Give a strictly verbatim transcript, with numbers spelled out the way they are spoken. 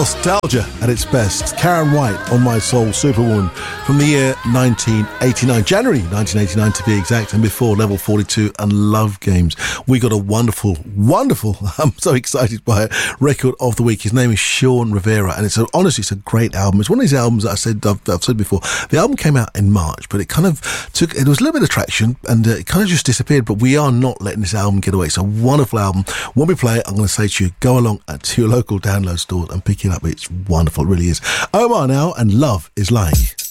Nostalgia at its best. Karen White, On My Soul, Superwoman, from the year nineteen eighty-nine, January nineteen eighty-nine to be exact, and before Level forty-two and Love Games. We got a wonderful, wonderful, I'm so excited by it, record of the week. His name is Sean Rivera, and it's a, honestly, it's a great album. It's one of these albums that I said, I've, I've said before, the album came out in March, but it kind of took, it was a little bit of traction, and uh, it kind of just disappeared, but we are not letting this album get away. It's a wonderful album. When we play it, I'm going to say to you, go along to your local download store and pick it up. It's wonderful, it really is. Omar now, and Love Is Lying.